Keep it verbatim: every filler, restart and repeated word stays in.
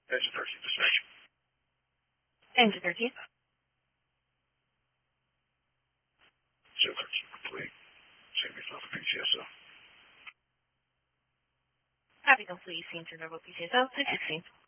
Engine thirteen dispatch. Engine thirteen. Zero thirteen complete. Same as off P C S O. Copy complete. Scene turned over P C S O. six sixteen.